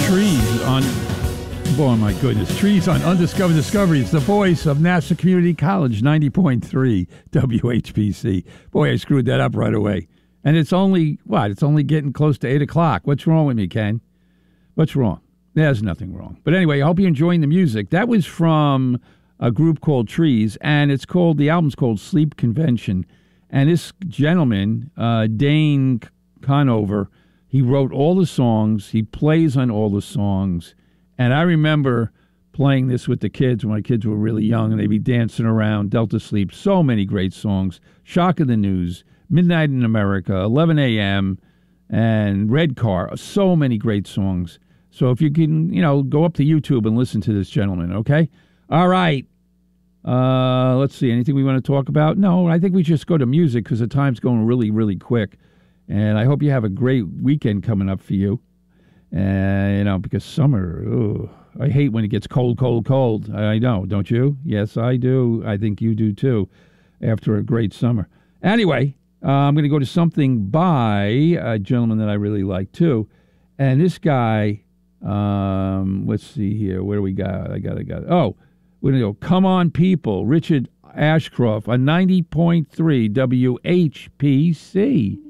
Trees on, boy, my goodness, Trees on Undiscovered Discoveries, the voice of Nassau Community College, 90.3 WHPC. Boy, I screwed that up right away. And it's only, what, it's only getting close to 8 o'clock. What's wrong with me, Ken? What's wrong? There's nothing wrong. But anyway, I hope you're enjoying the music. That was from a group called Trees, and it's called, the album's called Sleep Convention. And this gentleman, Dane Conover, he wrote all the songs. He plays on all the songs. And I remember playing this with the kids when my kids were really young, and they'd be dancing around Delta Sleep. So many great songs. Shock of the News, Midnight in America, 11 a.m., and Red Car. So many great songs. So if you can, go up to YouTube and listen to this gentleman, okay? All right. Let's see. Anything we want to talk about? No, I think we just go to music because the time's going really, really quick. And I hope you have a great weekend coming up for you. And, because summer, I hate when it gets cold, cold, cold. I know, don't you? Yes, I do. I think you do, too, after a great summer. Anyway, I'm going to go to something by a gentleman that I really like, too. And this guy, let's see here. Where do we got? I got it. Oh, we're going to go, Come On People, Richard Ashcroft on 90.3 WHPC.